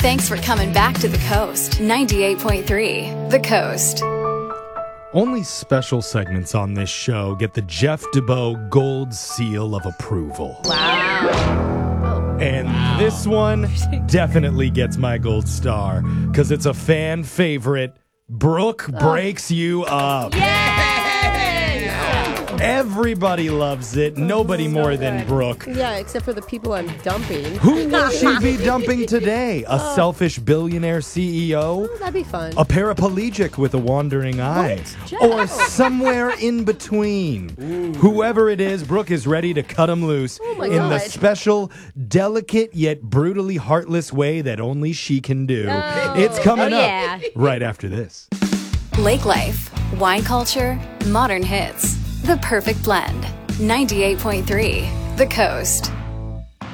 Thanks for coming back to the Coast. 98.3 The Coast. Only special segments on this show get the Jeff DeBoe Gold Seal of Approval. Wow. And this one definitely gets my gold star because it's a fan favorite. Brooke breaks you up. Everybody loves it. Nobody more than Brooke. Yeah, except for the people I'm dumping. Who will she be dumping today? A selfish billionaire CEO? Oh, that'd be fun. A paraplegic with a wandering eye? Jeff? Or somewhere in between? Whoever it is, Brooke is ready to cut him loose my in the God. special, delicate, yet brutally heartless way that only she can do. Oh. It's coming Oh, yeah. up right after this. Lake life, wine culture, modern hits. The perfect blend. 98.3 The Coast.